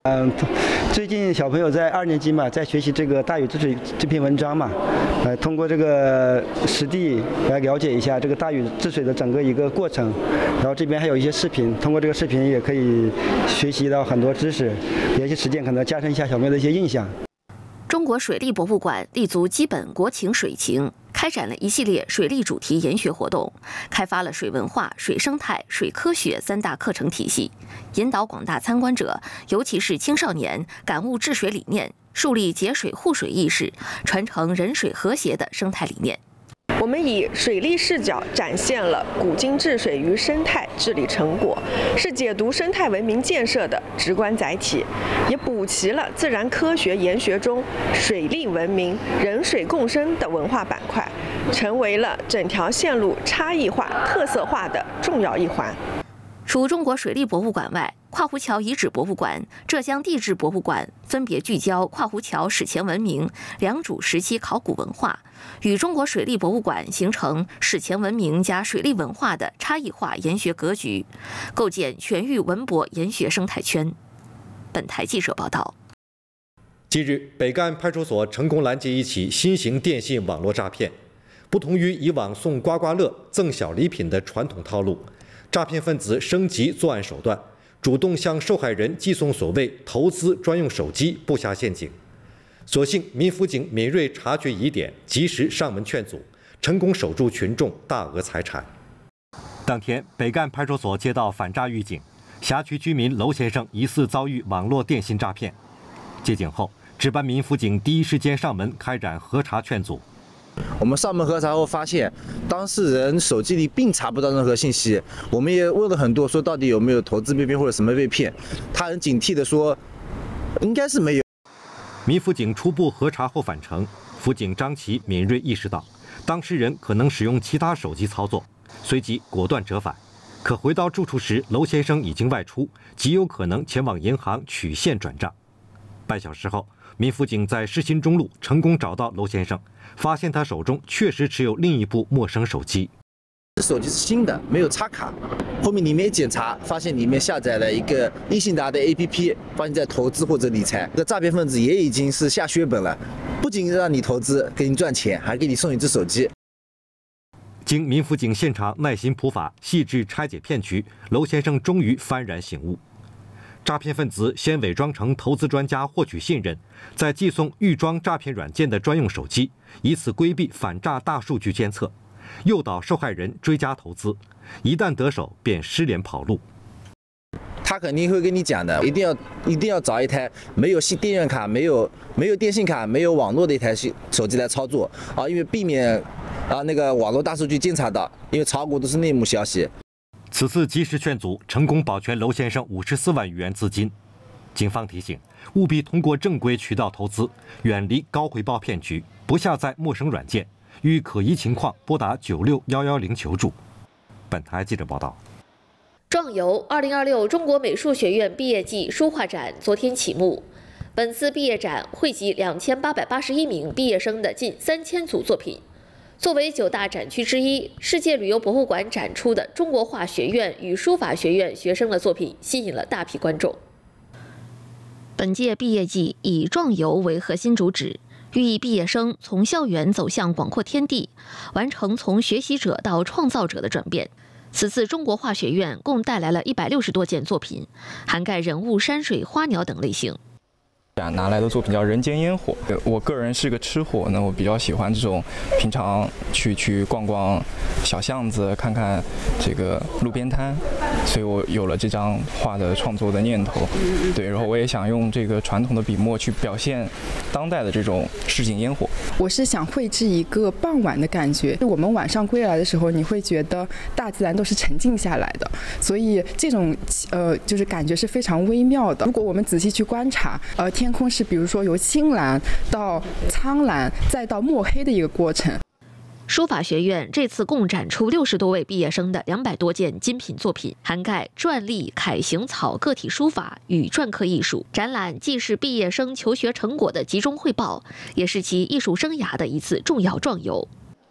最近小朋友在2年级嘛，在学习这个大禹治水这篇文章嘛，通过这个实地来了解一下这个大禹治水的整个一个过程，然后这边还有一些视频，通过这个视频也可以学习到很多知识，连续实践可能加深一下小朋友的一些印象。 中国水利博物馆立足基本国情水情，开展了一系列水利主题研学活动，开发了水文化、水生态、水科学3大课程体系，引导广大参观者，尤其是青少年感悟治水理念，树立节水护水意识，传承人水和谐的生态理念。 我们以水利视角展现了古今治水与生态治理成果，是解读生态文明建设的直观载体，也补齐了自然科学研学中水利文明、人水共生的文化板块，成为了整条线路差异化、特色化的重要一环。 除中国水利博物馆外，跨湖桥遗址博物馆、浙江地质博物馆分别聚焦跨湖桥史前文明、良渚时期考古文化，与中国水利博物馆形成史前文明加水利文化的差异化研学格局，构建全域文博研学生态圈。本台记者报道。 近日，北干派出所成功拦截一起新型电信网络诈骗。不同于以往送刮刮乐、赠小礼品的传统套路，诈骗分子升级作案手段，主动向受害人寄送所谓投资专用手机，布下陷阱。所幸民辅警敏锐察觉疑点，及时上门劝阻，成功守住群众大额财产。当天，北干派出所接到反诈预警，辖区居民娄先生疑似遭遇网络电信诈骗。接警后，值班民辅警第一时间上门开展核查劝阻。 我们上门核查后发现，当事人手机里并查不到任何信息。我们也问了很多，说到底有没有投资被骗或者什么被骗。他很警惕地说，应该是没有。 民辅警初步核查后返程，辅警张琪敏锐意识到，当事人可能使用其他手机操作，随即果断折返。可回到住处时，娄先生已经外出，极有可能前往银行取现转账。半小时后，民辅警在市心中路成功找到娄先生，发现他手中确实持有另一部陌生手机。 手机是新的，没有插卡。后面里面检查，发现里面下载了一个易信达的 APP， 发现在投资或者理财。这诈骗分子也已经是下血本了，不仅让你投资给你赚钱，还给你送一只手机。 经民辅警现场耐心普法、细致拆解骗局，娄先生终于幡然醒悟。诈骗分子先伪装成投资专家获取信任，再寄送预装诈骗软件的专用手机，以此规避反诈大数据监测，诱导受害人追加投资。一旦得手，便失联跑路。 他肯定会跟你讲的，一定要找一台没有电源卡、没有电信卡、没有网络的一台手机来操作啊，因为避免那个网络大数据监察到，因为炒股都是内幕消息。 此次及时劝阻，成功保全娄先生54万余元资金。警方提醒，务必通过正规渠道投资，远离高回报骗局，不下载陌生软件，遇可疑情况拨打96110求助。本台记者报道。 壮游2026中国美术学院毕业季书画展昨天启幕。本次毕业展汇集2881名毕业生的近3000组作品。作为9大展区之一，世界旅游博物馆展出的中国画学院与书法学院学生的作品吸引了大批观众。本届毕业季以壮游为核心主旨，寓意毕业生从校园走向广阔天地，完成从学习者到创造者的转变。此次中国画学院共带来了160多件作品，涵盖人物、山水、花鸟等类型。 拿来的作品叫《人间烟火》。我个人是个吃货，那我比较喜欢这种平常去逛逛小巷子，看看这个路边摊，所以我有了这张画的创作的念头。对，然后我也想用这个传统的笔墨去表现当代的这种市井烟火。 我是想绘制一个傍晚的感觉，我们晚上归来的时候，你会觉得大自然都是沉静下来的，所以这种就是感觉是非常微妙的。如果我们仔细去观察，天空是比如说由青蓝到苍蓝再到墨黑的一个过程。 书法学院这次共展出60多位毕业生的200多件精品作品，涵盖篆隶、楷行草个体书法与篆刻艺术。展览既是毕业生求学成果的集中汇报，也是其艺术生涯的一次重要壮游。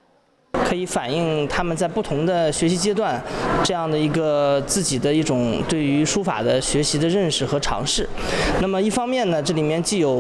可以反映他们在不同的学习阶段这样的一个自己的一种对于书法的学习的认识和尝试。那么一方面呢，这里面既有